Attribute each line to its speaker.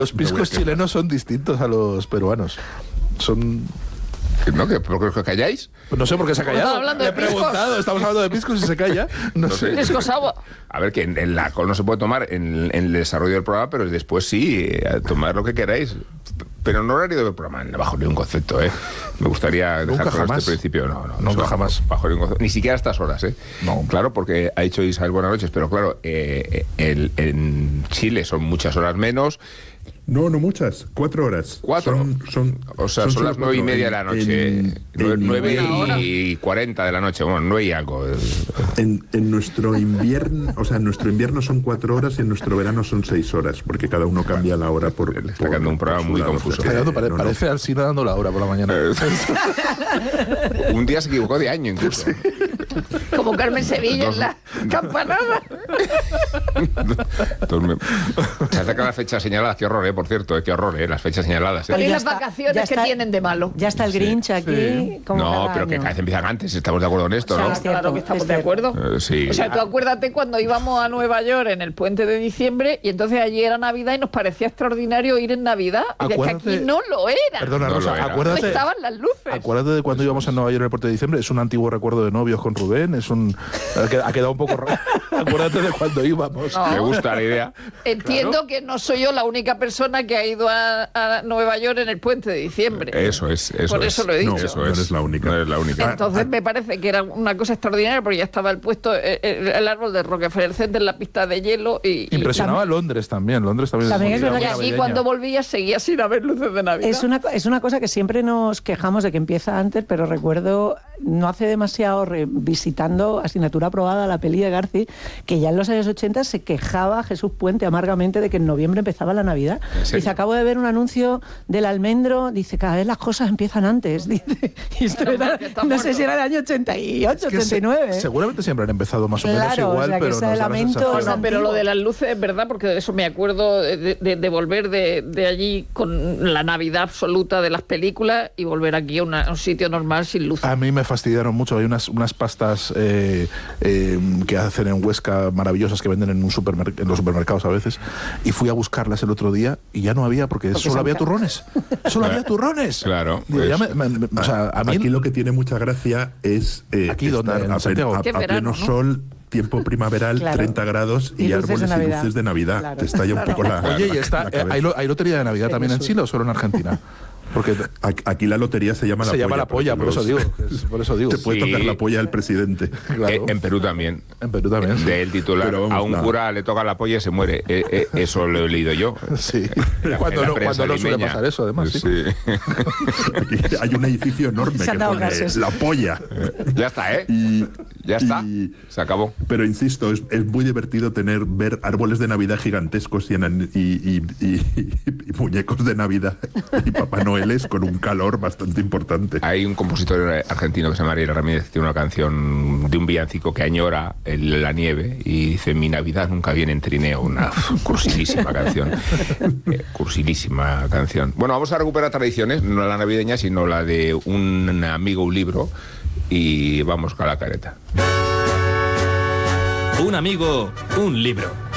Speaker 1: Los piscos chilenos son distintos a los peruanos. Son...
Speaker 2: ¿No? ¿Por qué os calláis?
Speaker 1: Pues no sé por qué se ha callado.
Speaker 3: Hablando
Speaker 1: Le he
Speaker 3: de piscos.
Speaker 1: preguntado, estamos hablando de piscos y se calla. No sé.
Speaker 3: Piscos agua.
Speaker 2: A ver, que en la alcohol no se puede tomar en el desarrollo del programa, pero después sí, tomad lo que queráis. Pero no horario del programa, bajo ningún concepto, ¿eh? Me gustaría dejar claro este principio.
Speaker 1: Nunca jamás.
Speaker 2: Bajo ningún concepto. Ni siquiera a estas horas, ¿eh?
Speaker 1: No.
Speaker 2: Claro, porque ha dicho Isabel buenas noches, pero claro, en Chile son muchas horas menos.
Speaker 4: No muchas, 4 horas.
Speaker 2: 4. O sea, son las 9:30 de la noche. 9:40 de la noche. Bueno, 9 y algo.
Speaker 4: En nuestro invierno, o sea, en nuestro invierno son 4 horas y en nuestro verano son 6 horas, porque cada uno cambia la hora por...
Speaker 2: Le está quedando un programa muy confuso.
Speaker 1: Parece Alsina dando la hora por la mañana.
Speaker 2: Un día se equivocó de año, incluso.
Speaker 3: Como Carmen Sevilla en la campanada.
Speaker 2: Se acercan las fechas señaladas. Qué horror, por cierto, qué horror, las fechas señaladas.
Speaker 3: ¿Y las
Speaker 5: está,
Speaker 3: vacaciones que tienen de malo?
Speaker 5: Ya está el Grinch aquí. Como
Speaker 2: no,
Speaker 5: cada
Speaker 2: pero que
Speaker 5: año.
Speaker 2: cada vez empiezan antes, estamos de acuerdo en esto, ¿no?
Speaker 5: Sí,
Speaker 3: Claro que estamos de acuerdo.
Speaker 2: Sí.
Speaker 3: O sea, tú acuérdate cuando íbamos a Nueva York en el puente de diciembre y entonces allí era Navidad y nos parecía extraordinario ir en Navidad. Y que aquí no lo era.
Speaker 1: Perdona,
Speaker 2: No
Speaker 1: Rosa,
Speaker 2: lo era.
Speaker 1: acuérdate.
Speaker 3: No estaban las luces.
Speaker 1: Acuérdate de cuando íbamos a Nueva York en el puente de diciembre. Es un antiguo recuerdo de novios con Rubén. Ha quedado un poco raro. Acuérdate de cuando íbamos.
Speaker 3: No.
Speaker 2: Me gusta la idea.
Speaker 3: Entiendo que no soy yo la única persona que ha ido a Nueva York en el puente de diciembre.
Speaker 2: Eso es.
Speaker 3: Por eso lo he dicho.
Speaker 4: No,
Speaker 2: Eso
Speaker 4: no
Speaker 2: es.
Speaker 4: eres la única.
Speaker 2: No eres la única.
Speaker 3: Entonces me parece que era una cosa extraordinaria porque ya estaba el árbol de Rockefeller Center en la pista de hielo y
Speaker 1: Impresionaba a Londres también. Londres también
Speaker 5: Es verdad
Speaker 3: y
Speaker 5: que
Speaker 3: allí cuando volvías seguía sin haber luces de Navidad.
Speaker 5: Es una cosa que siempre nos quejamos de que empieza antes, pero recuerdo no hace demasiado visitando asignatura aprobada la peli de Garci, que ya en los años 80 se quejaba Jesús Puente amargamente de que en noviembre empezaba la Navidad. Dice, acabo de ver un anuncio del almendro, dice, cada vez las cosas empiezan antes. Dice, y esto era, no sé si era el año 88, 89.
Speaker 1: Seguramente siempre han empezado más o menos
Speaker 5: Claro,
Speaker 1: igual,
Speaker 5: o sea, que
Speaker 1: pero
Speaker 5: ese
Speaker 1: nos da la
Speaker 5: lamento
Speaker 1: sensación.
Speaker 3: No, pero lo de las luces es verdad, porque de eso me acuerdo de volver de allí con la Navidad absoluta de las películas y volver aquí a un sitio normal sin luces.
Speaker 1: A mí me fastidiaron mucho. Hay unas pastas que hacen en Huesca maravillosas que venden en los supermercados a veces, y fui a buscarlas el otro día y ya no había, porque solo había turrones. Solo había turrones.
Speaker 2: Claro.
Speaker 1: Digo, o sea, a mí
Speaker 4: Aquí lo que tiene mucha gracia es
Speaker 1: Aquí donde, en Santiago.
Speaker 4: a
Speaker 3: Qué
Speaker 4: pleno
Speaker 3: verano, ¿no?
Speaker 4: sol, tiempo primaveral,
Speaker 5: Claro.
Speaker 4: 30 grados y
Speaker 5: luces
Speaker 4: árboles
Speaker 5: de
Speaker 4: y
Speaker 5: Navidad.
Speaker 4: luces de Navidad.
Speaker 5: Claro.
Speaker 4: Te estalla un poco la...
Speaker 1: Oye, y está,
Speaker 4: la cabeza.
Speaker 1: ¿hay lotería de Navidad también en Chile o solo en Argentina? Porque
Speaker 4: Aquí la lotería se llama
Speaker 1: la polla, por eso digo. Por eso digo.
Speaker 4: Te puede tocar la polla al presidente.
Speaker 1: Claro.
Speaker 2: En Perú también.
Speaker 1: En Perú también. Sí.
Speaker 2: Del titular,
Speaker 4: Pero vamos,
Speaker 2: a un cura le toca la polla y se muere. Eso lo he leído yo.
Speaker 1: Sí.
Speaker 2: En
Speaker 1: Cuando
Speaker 2: la
Speaker 1: no
Speaker 2: prensa
Speaker 1: suele
Speaker 2: limeña.
Speaker 1: pasar eso, además. Sí.
Speaker 4: Aquí hay un edificio enorme
Speaker 5: Se
Speaker 4: que
Speaker 5: han dado
Speaker 4: pone
Speaker 5: casos.
Speaker 4: la polla.
Speaker 2: Ya está, ¿eh? Ya está. Se acabó.
Speaker 4: Pero insisto, es muy divertido ver árboles de Navidad gigantescos y muñecos de Navidad y Papá Noeles con un calor bastante importante.
Speaker 2: Hay un compositor argentino que se llama Ariel Ramírez, que tiene una canción de un villancico que añora la nieve y dice: mi Navidad nunca viene en trineo. Una cursilísima canción. Cursilísima canción. Bueno, vamos a recuperar tradiciones, no la navideña, sino la de un amigo, un libro, y vamos con la careta.
Speaker 6: Un amigo, un libro.